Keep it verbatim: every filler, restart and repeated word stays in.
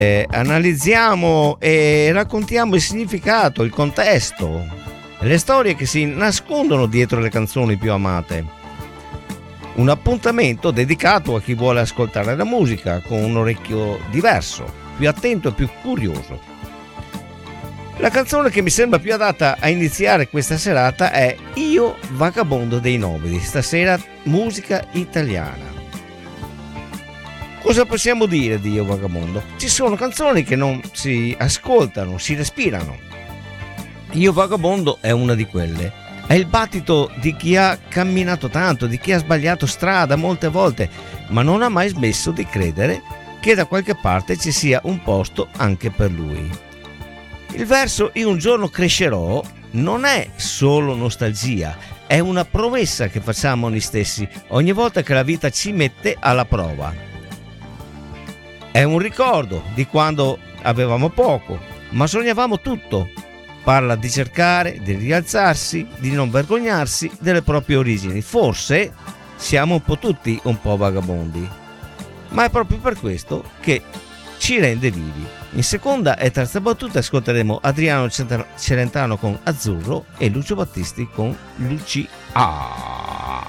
eh, analizziamo e raccontiamo il significato, il contesto, le storie che si nascondono dietro le canzoni più amate. Un appuntamento dedicato a chi vuole ascoltare la musica con un orecchio diverso, più attento e più curioso. La canzone che mi sembra più adatta a iniziare questa serata è Io vagabondo dei Nobili, stasera musica italiana. Cosa possiamo dire di Io vagabondo? Ci sono canzoni che non si ascoltano, si respirano. Io vagabondo è una di quelle. È il battito di chi ha camminato tanto, di chi ha sbagliato strada molte volte, ma non ha mai smesso di credere che da qualche parte ci sia un posto anche per lui. Il verso Io un giorno crescerò non è solo nostalgia, è una promessa che facciamo a noi stessi ogni volta che la vita ci mette alla prova. È un ricordo di quando avevamo poco, ma sognavamo tutto. Parla di cercare, di rialzarsi, di non vergognarsi delle proprie origini. Forse siamo un po' tutti un po' vagabondi, ma è proprio per questo che ci rende vivi. In seconda e terza battuta ascolteremo Adriano Celentano con Azzurro e Lucio Battisti con Lucia.